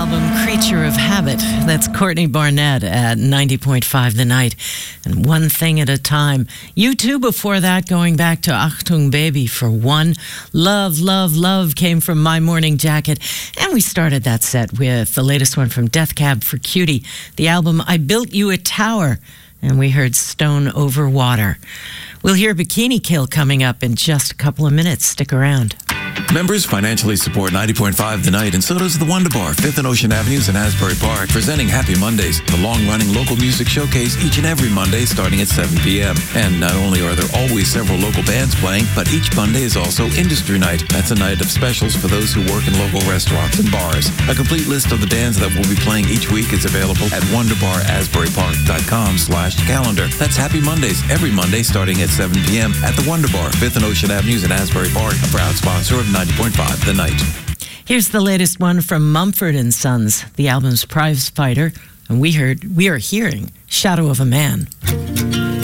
album Creature of Habit. That's Courtney Barnett at 90.5 The Night. And One Thing at a Time. U2 before that, going back to Achtung Baby for One. Love, Love, Love came from My Morning Jacket. And we started that set with the latest one from Death Cab for Cutie, the album I Built You a Tower. And we heard Stone Over Water. We'll hear Bikini Kill coming up in just a couple of minutes. Stick around. Members financially support 90.5 The Night, and so does the Wonder Bar, 5th and Ocean Avenues in Asbury Park, presenting Happy Mondays, the long-running local music showcase each and every Monday starting at 7 p.m. And not only are there always several local bands playing, but each Monday is also Industry Night. That's a night of specials for those who work in local restaurants and bars. A complete list of the bands that will be playing each week is available at wonderbarasburypark.com/calendar. That's Happy Mondays, every Monday starting at 7 p.m. at the Wonder Bar, 5th and Ocean Avenues in Asbury Park, a proud sponsor of 90.5 The Night. Here's the latest one from Mumford & Sons, the album's prize fighter, and we are hearing Shadow of a Man.